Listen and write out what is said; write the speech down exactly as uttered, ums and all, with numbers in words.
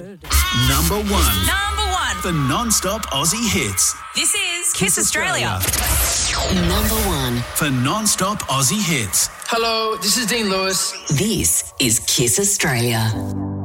Number one. Number one. For non-stop Aussie hits. This is Kiss Australia. Number one. For non-stop Aussie hits. Hello, this is Dean Lewis. This is Kiss Australia.